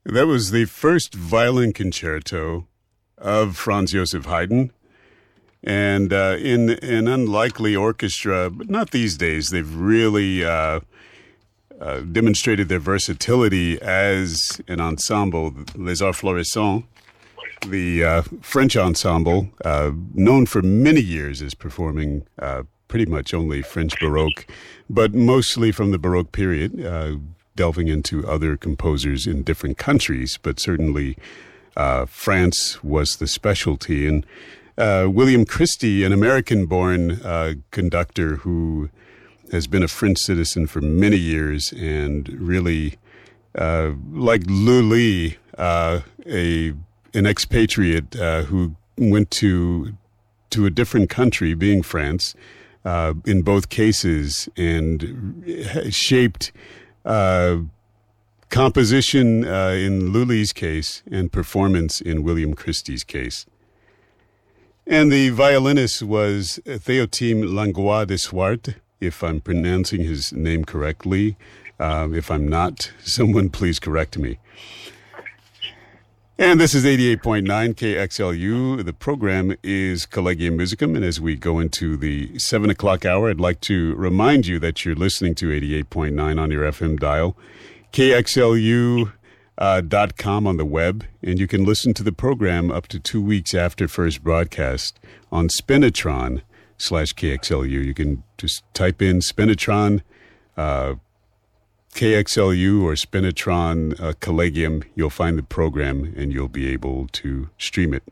That was the first violin concerto of Franz Joseph Haydn. And in an unlikely orchestra, but not these days, they've really demonstrated their versatility as an ensemble, Les Arts Florissants, the French ensemble, known for many years as performing pretty much only French Baroque, but mostly from the Baroque period, delving into other composers in different countries, but certainly France was the specialty. And William Christie, an American-born conductor who has been a French citizen for many years and really, like Lully, an expatriate who went to a different country, being France, in both cases, and shaped composition in Lully's case and performance in William Christie's case. And the violinist was Théotime Langlois de Swart, if I'm pronouncing his name correctly. If I'm not, someone please correct me. And this is 88.9 KXLU. The program is Collegium Musicum, and as we go into the 7 o'clock hour, I'd like to remind you that you're listening to 88.9 on your FM dial, KXLU.com on the web, and you can listen to the program up to 2 weeks after first broadcast on Spinitron/KXLU. You can just type in Spinitron KXLU or Spinitron Collegium. You'll find the program and you'll be able to stream it.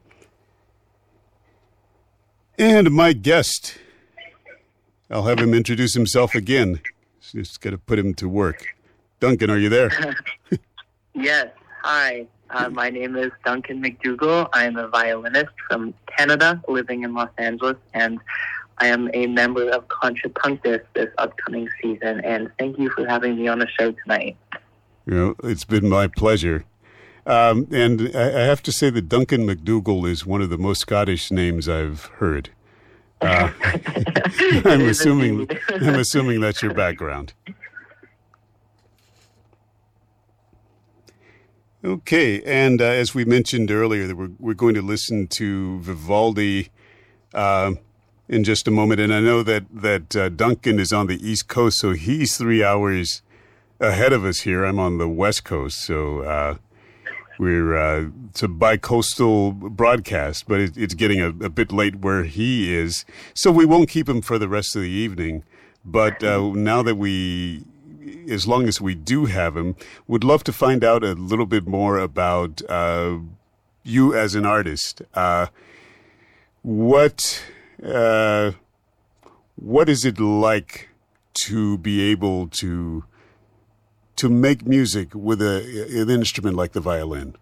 And my guest, I'll have him introduce himself again. Just got to put him to work. Duncan, are you there? Yes. Hi. My name is Duncan McDougall. I'm a violinist from Canada living in Los Angeles, and I am a member of Contrapunctus this upcoming season, and thank you for having me on the show tonight. It's been my pleasure. And I have to say that Duncan McDougall is one of the most Scottish names I've heard. I'm assuming that's your background. Okay, and as we mentioned earlier, we're going to listen to Vivaldi in just a moment, and I know that Duncan is on the East Coast, so he's 3 hours ahead of us here. I'm on the West Coast, so it's a bi-coastal broadcast, but it's getting a bit late where he is, so we won't keep him for the rest of the evening. But now that as long as we do have him, would love to find out a little bit more about you as an artist. What is it like to be able to make music with an instrument like the violin?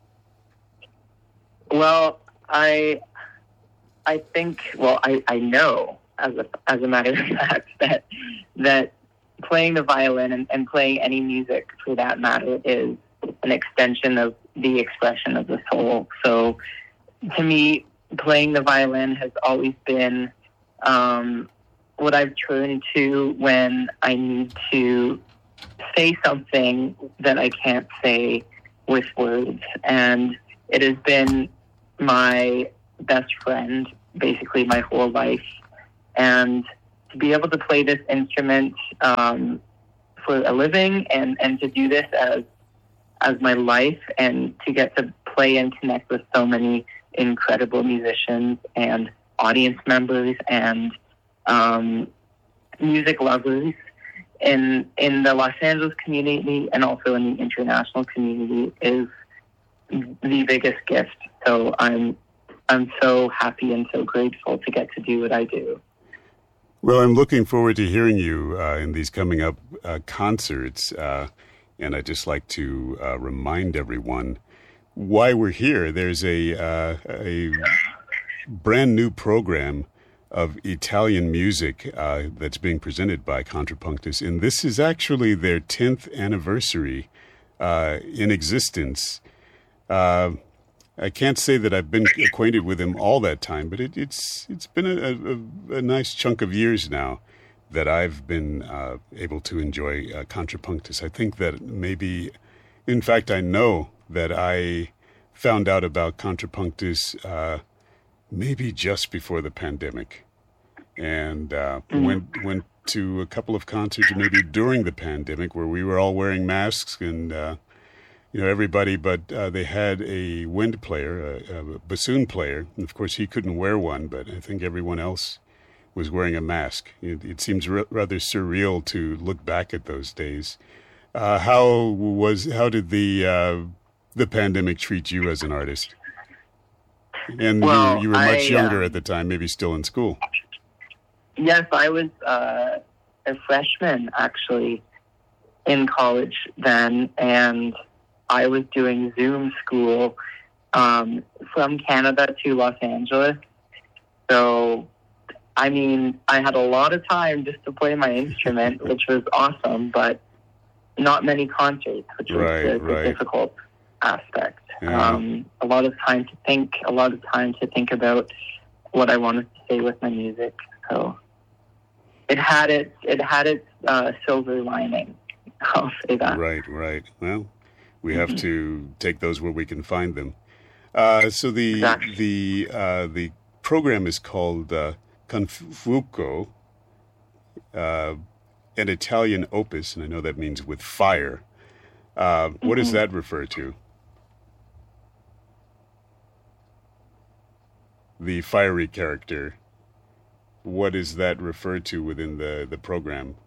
Well, I think, I know as a matter of fact that playing the violin and playing any music for that matter is an extension of the expression of the soul. So to me, playing the violin has always been what I've turned to when I need to say something that I can't say with words. And it has been my best friend basically my whole life. And to be able to play this instrument for a living and to do this as my life, and to get to play and connect with so many incredible musicians and audience members and music lovers in the Los Angeles community and also in the international community is the biggest gift. So I'm so happy and so grateful to get to do what I do. Well, I'm looking forward to hearing you in these coming up concerts, and I'd just like to remind everyone why we're here. There's a brand new program of Italian music that's being presented by Contrapunctus, and this is actually their 10th anniversary in existence. I can't say that I've been acquainted with him all that time, but it's been a nice chunk of years now that I've been able to enjoy Contrapunctus. I think that maybe, in fact, I know that I found out about Contrapunctus maybe just before the pandemic, and went to a couple of concerts maybe during the pandemic where we were all wearing masks and everybody, but they had a wind player, a bassoon player, and of course he couldn't wear one, but I think everyone else was wearing a mask. It seems rather surreal to look back at those days. How did the pandemic treat you as an artist? And Well, you were much younger at the time, maybe still in school. Yes, I was a freshman actually in college then, and I was doing Zoom school from Canada to Los Angeles. So, I mean, I had a lot of time just to play my instrument, which was awesome, but not many concerts, which was the difficult aspect. Yeah. A lot of time to think, about what I wanted to say with my music. So it had its silver lining. I'll say that. Right. Well, we have to take those where we can find them. So the program is called Confuco, an Italian opus, and I know that means with fire. What does that refer to? The fiery character. What does that refer to within the program?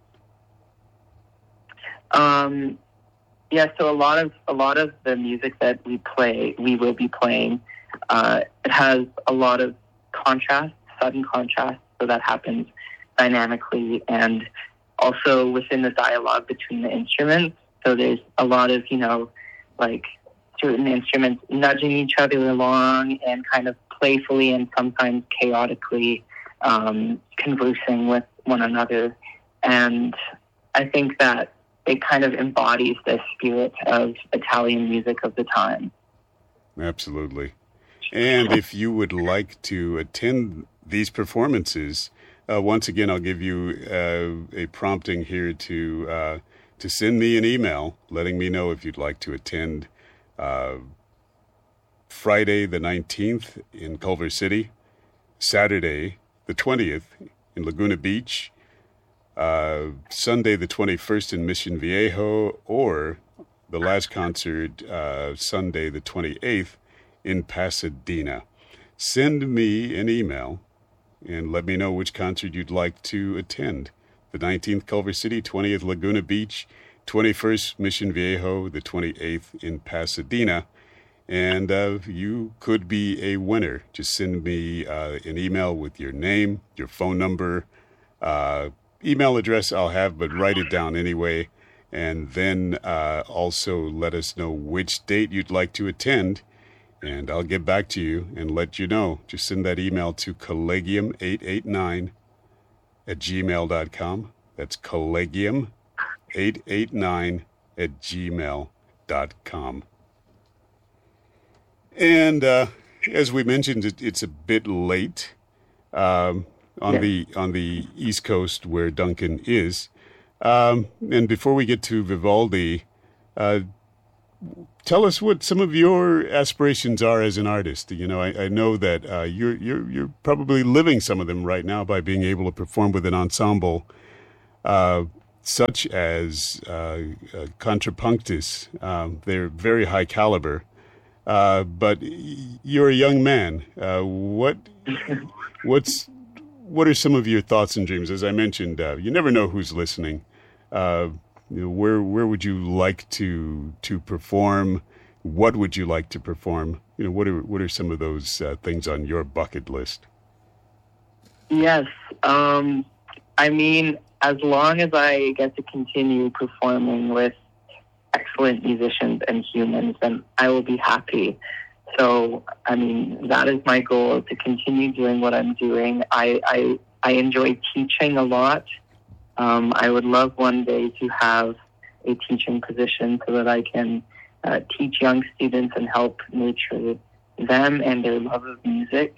Yeah, so a lot of the music that we will be playing, it has a lot of contrast, sudden contrast, so that happens dynamically and also within the dialogue between the instruments. So there's a lot of, like certain instruments nudging each other along and kind of playfully and sometimes chaotically conversing with one another. And I think that it kind of embodies the spirit of Italian music of the time. Absolutely. And if you would like to attend these performances, once again, I'll give you a prompting here to send me an email letting me know if you'd like to attend Friday the 19th in Culver City, Saturday the 20th in Laguna Beach, Sunday the 21st in Mission Viejo, or the last concert Sunday the 28th in Pasadena. Send me an email and let me know which concert you'd like to attend. The 19th Culver City, 20th Laguna Beach, 21st Mission Viejo, the 28th in Pasadena. And you could be a winner. Just send me an email with your name, your phone number, email address I'll have, but write it down anyway. And then also let us know which date you'd like to attend. And I'll get back to you and let you know. Just send that email to collegium889@gmail.com. That's collegium889@gmail.com. And as we mentioned, it's a bit late on the East Coast where Duncan is. And before we get to Vivaldi, tell us what some of your aspirations are as an artist. I know that you're probably living some of them right now by being able to perform with an ensemble such as Contrapunctus. They're very high caliber. But you're a young man. What are some of your thoughts and dreams? As I mentioned, you never know who's listening. Where would you like to perform? What would you like to perform? What are some of those things on your bucket list? Yes, I mean, as long as I get to continue performing with excellent musicians and humans, then I will be happy. So, I mean, that is my goal, to continue doing what I'm doing. I enjoy teaching a lot. I would love one day to have a teaching position so that I can teach young students and help nurture them and their love of music.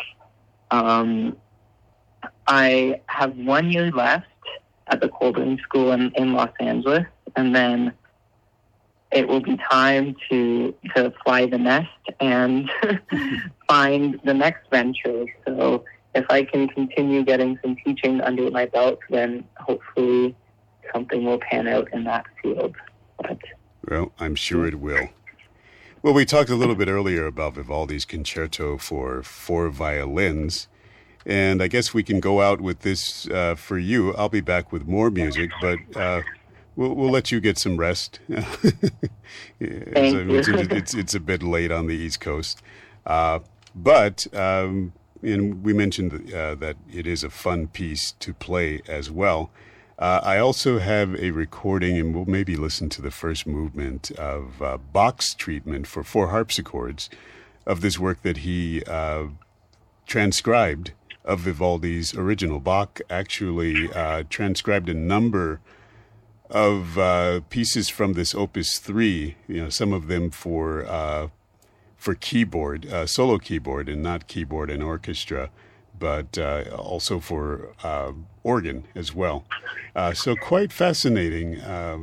I have 1 year left at the Colburn School in Los Angeles, and then it will be time to fly the nest and find the next venture. So if I can continue getting some teaching under my belt, then hopefully something will pan out in that field. But, well, I'm sure it will. Well, we talked a little bit earlier about Vivaldi's concerto for 4 violins, and I guess we can go out with this for you. I'll be back with more music, but we'll let you get some rest. Thank you. It's a bit late on the East Coast, but and we mentioned that it is a fun piece to play as well. I also have a recording, and we'll maybe listen to the first movement of Bach's treatment for 4 harpsichords of this work that he transcribed of Vivaldi's original. Bach actually transcribed a number of pieces from this Opus 3, some of them for keyboard, solo keyboard, and not keyboard and orchestra, but also for organ as well. So quite fascinating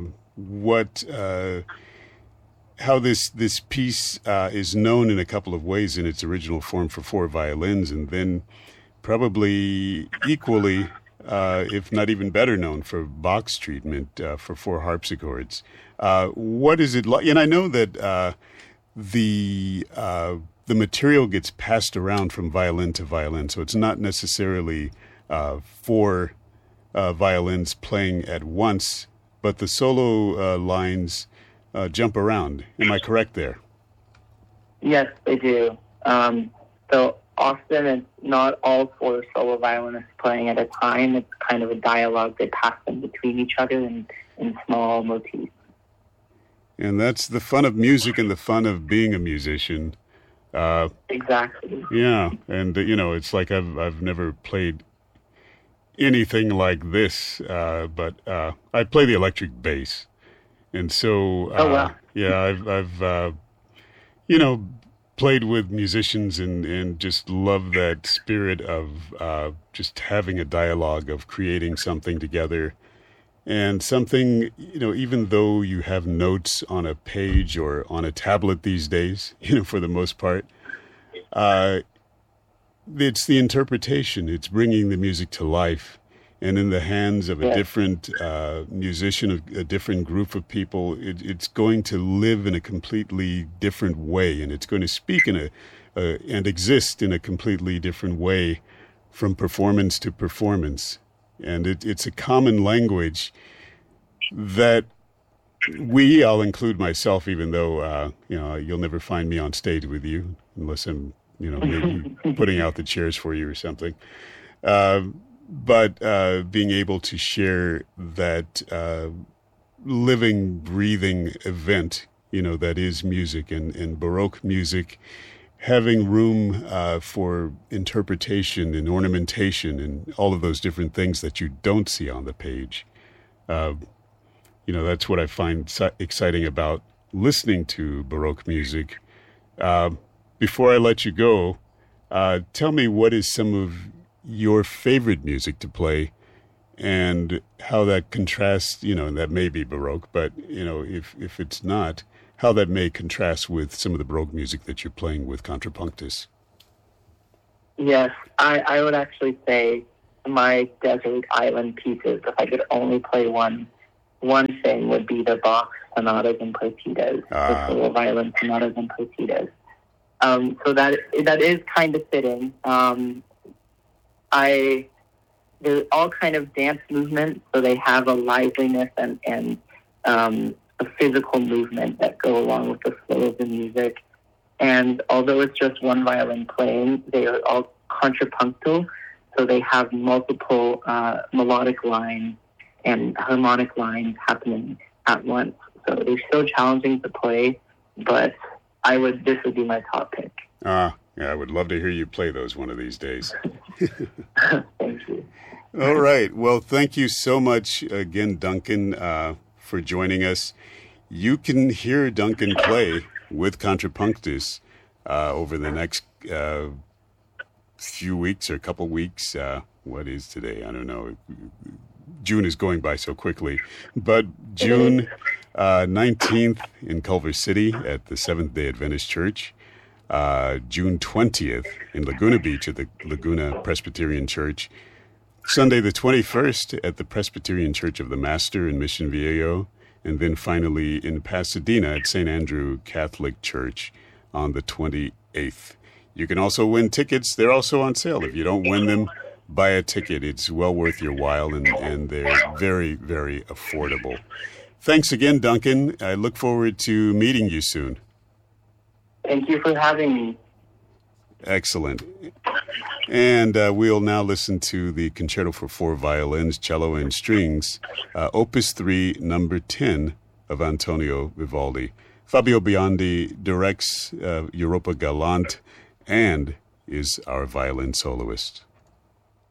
how this piece is known in a couple of ways in its original form for 4 violins, and then probably equally, if not even better known, for Bach's treatment for 4 harpsichords. What is it like? And I know that the material gets passed around from violin to violin, so it's not necessarily 4 violins playing at once, but the solo lines jump around. Am I correct there? Yes, they do. So often it's not all 4 solo violinists playing at a time. It's kind of a dialogue. They pass them between each other in small motifs. And that's the fun of music and the fun of being a musician. Exactly. Yeah, and it's like I've never played anything like this, but I play the electric bass, and so yeah, I've played with musicians and just love that spirit of just having a dialogue, of creating something together. And something, even though you have notes on a page or on a tablet these days, for the most part, it's the interpretation. It's bringing the music to life. And in the hands of a different musician, a different group of people, it's going to live in a completely different way. And it's going to speak and exist in a completely different way from performance to performance. And it's a common language that I'll include myself, even though, you'll never find me on stage with you unless I'm, maybe putting out the chairs for you or something. But being able to share that living, breathing event, that is music and Baroque music, having room for interpretation and ornamentation and all of those different things that you don't see on the page. That's what I find exciting about listening to Baroque music. Before I let you go, tell me what is some of your favorite music to play and how that contrasts, and that may be Baroque, but, if it's not, how that may contrast with some of the Baroque music that you're playing with Contrapunctus. Yes, I would actually say my desert island pieces, if I could only play one thing, would be the Bach sonatas and partitas, the solo violin sonatas and partitas. So that is kind of fitting. They're all kind of dance movements, so they have a liveliness and a physical movement that go along with the flow of the music. And although it's just one violin playing, they are all contrapuntal, so they have multiple melodic lines and harmonic lines happening at once. So they're so challenging to play, but this would be my top pick. Yeah, I would love to hear you play those one of these days. Thank you. All right. Well, thank you so much again, Duncan, for joining us. You can hear Duncan play with Contrapunctus over the next few weeks or couple weeks. What is today? I don't know. June is going by so quickly. But June 19th in Culver City at the Seventh-day Adventist Church. June 20th in Laguna Beach at the Laguna Presbyterian Church. Sunday the 21st at the Presbyterian Church of the Master in Mission Viejo. And then finally in Pasadena at St. Andrew Catholic Church on the 28th. You can also win tickets. They're also on sale. If you don't win them, buy a ticket. It's well worth your while, and they're very, very affordable. Thanks again, Duncan. I look forward to meeting you soon. Thank you for having me. Excellent. And we'll now listen to the Concerto for Four Violins, Cello, and Strings, Opus 3, Number 10 of Antonio Vivaldi. Fabio Biondi directs Europa Galante and is our violin soloist.